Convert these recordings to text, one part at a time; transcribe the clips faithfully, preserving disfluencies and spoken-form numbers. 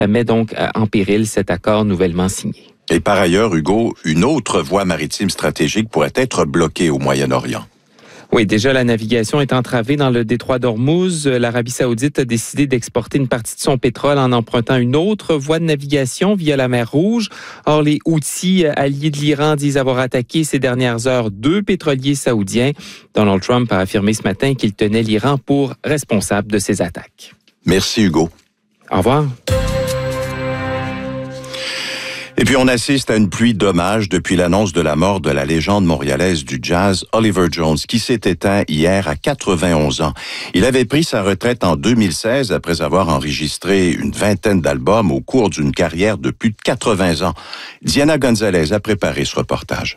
met donc en péril cet accord nouvellement signé. Et par ailleurs, Hugo, une autre voie maritime stratégique pourrait être bloquée au Moyen-Orient. Oui, déjà, la navigation est entravée dans le détroit d'Ormuz. L'Arabie saoudite a décidé d'exporter une partie de son pétrole en empruntant une autre voie de navigation via la mer Rouge. Or, les Houthis, alliés de l'Iran, disent avoir attaqué ces dernières heures deux pétroliers saoudiens. Donald Trump a affirmé ce matin qu'il tenait l'Iran pour responsable de ces attaques. Merci, Hugo. Au revoir. Et puis on assiste à une pluie d'hommages depuis l'annonce de la mort de la légende montréalaise du jazz, Oliver Jones, qui s'est éteint hier à quatre-vingt-onze ans. Il avait pris sa retraite en deux mille seize après avoir enregistré une vingtaine d'albums au cours d'une carrière de plus de quatre-vingts ans. Diana Gonzalez a préparé ce reportage.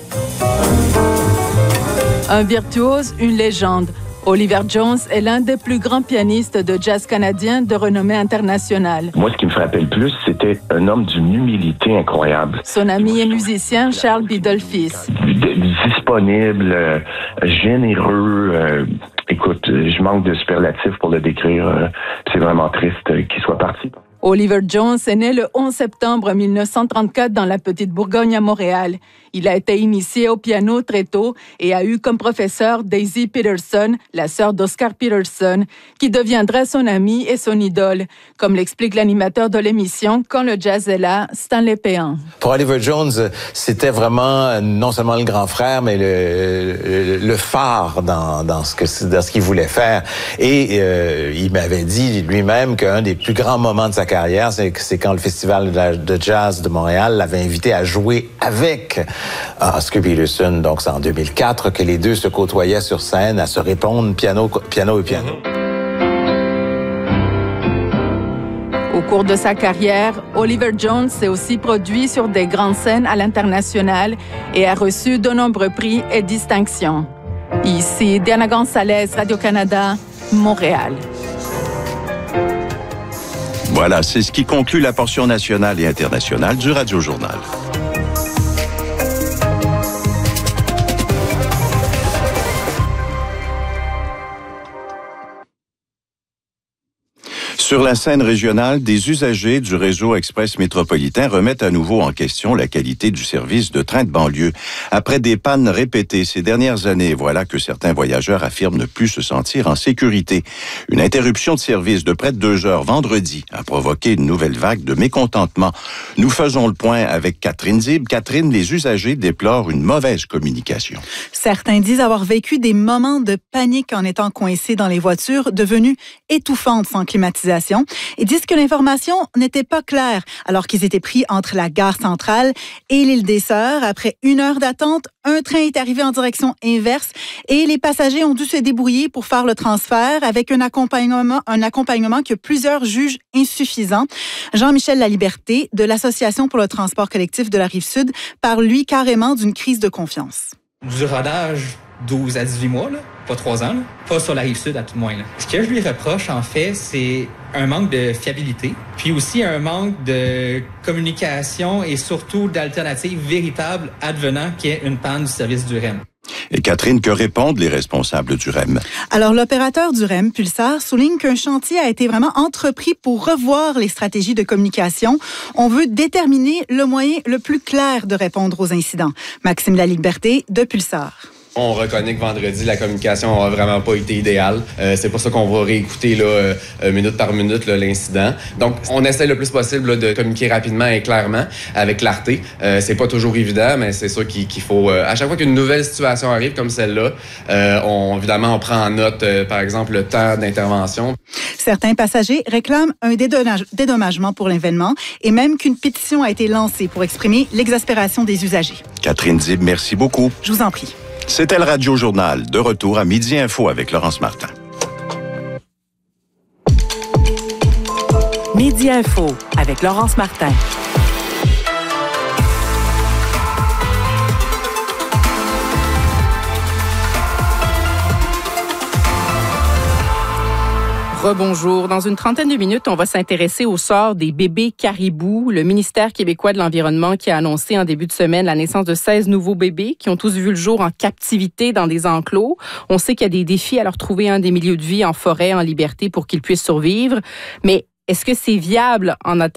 Un virtuose, une légende. Oliver Jones est l'un des plus grands pianistes de jazz canadien de renommée internationale. Moi, ce qui me frappait le plus, c'était un homme d'une humilité incroyable. Son ami et musicien, Charles Bidolphis. Disponible, euh, généreux. Euh, écoute, je manque de superlatifs pour le décrire. Euh, c'est vraiment triste qu'il soit parti. Oliver Jones est né le onze septembre mille neuf cent trente-quatre dans la petite Bourgogne à Montréal. Il a été initié au piano très tôt et a eu comme professeur Daisy Peterson, la sœur d'Oscar Peterson, qui deviendra son amie et son idole, comme l'explique l'animateur de l'émission Quand le jazz est là, Stanley Péan. Pour Oliver Jones, c'était vraiment non seulement le grand frère, mais le, le, le phare dans, dans, ce que, dans ce qu'il voulait faire. Et euh, il m'avait dit lui-même qu'un des plus grands moments de sa carrière, c'est, c'est quand le Festival de jazz de Montréal l'avait invité à jouer avec Oscar Peterson. Donc, c'est en deux mille quatre que les deux se côtoyaient sur scène à se répondre piano, piano et piano. Au cours de sa carrière, Oliver Jones s'est aussi produit sur des grandes scènes à l'international et a reçu de nombreux prix et distinctions. Ici, Diana Gonzalez, Radio-Canada, Montréal. Voilà, c'est ce qui conclut la portion nationale et internationale du Radio-Journal. Sur la scène régionale, des usagers du réseau express métropolitain remettent à nouveau en question la qualité du service de train de banlieue. Après des pannes répétées ces dernières années, voilà que certains voyageurs affirment ne plus se sentir en sécurité. Une interruption de service de près de deux heures vendredi a provoqué une nouvelle vague de mécontentement. Nous faisons le point avec Catherine Zib. Catherine, les usagers déplorent une mauvaise communication. Certains disent avoir vécu des moments de panique en étant coincés dans les voitures, devenues étouffantes sans climatisation. Ils disent que l'information n'était pas claire alors qu'ils étaient pris entre la gare centrale et l'île des Sœurs. Après une heure d'attente, un train est arrivé en direction inverse et les passagers ont dû se débrouiller pour faire le transfert avec un accompagnement, un accompagnement que plusieurs jugent insuffisant. Jean-Michel Laliberté de l'Association pour le transport collectif de la Rive-Sud parle, lui, carrément d'une crise de confiance. Du rodage douze à dix-huit mois, là. Pas trois ans, là. Pas sur la Rive-Sud à tout le moins. Là. Ce que je lui reproche, en fait, c'est un manque de fiabilité, puis aussi un manque de communication et surtout d'alternatives véritables advenant qu'il y ait une panne du service du R E M. Et Catherine, que répondent les responsables du R E M? Alors, l'opérateur du R E M, Pulsar, souligne qu'un chantier a été vraiment entrepris pour revoir les stratégies de communication. On veut déterminer le moyen le plus clair de répondre aux incidents. Maxime Laliberté de Pulsar. On reconnaît que vendredi, la communication n'a vraiment pas été idéale. Euh, c'est pour ça qu'on va réécouter là, euh, minute par minute là, l'incident. Donc, on essaie le plus possible là, de communiquer rapidement et clairement avec clarté. Euh, c'est pas toujours évident, mais c'est sûr qu'il, qu'il faut... Euh, à chaque fois qu'une nouvelle situation arrive comme celle-là, euh, on, évidemment, on prend en note, euh, par exemple, le temps d'intervention. Certains passagers réclament un dédommage, dédommagement pour l'événement et même qu'une pétition a été lancée pour exprimer l'exaspération des usagers. Catherine Zib, merci beaucoup. Je vous en prie. C'était le Radio-Journal. De retour à Midi Info avec Laurence Martin. Midi Info avec Laurence Martin. Rebonjour. Dans une trentaine de minutes, on va s'intéresser au sort des bébés caribous. Le ministère québécois de l'Environnement qui a annoncé en début de semaine la naissance de seize nouveaux bébés qui ont tous vu le jour en captivité dans des enclos. On sait qu'il y a des défis à leur trouver un des milieux de vie en forêt, en liberté pour qu'ils puissent survivre. Mais Est-ce que c'est viable en attendant?